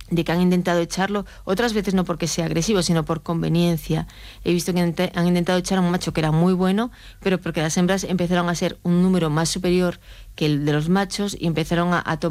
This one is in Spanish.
de que han intentado echarlo, otras veces no porque sea agresivo, sino por conveniencia. He visto que han intentado echar a un macho que era muy bueno, pero porque las hembras empezaron a ser un número más superior que el de los machos y empezaron a tomar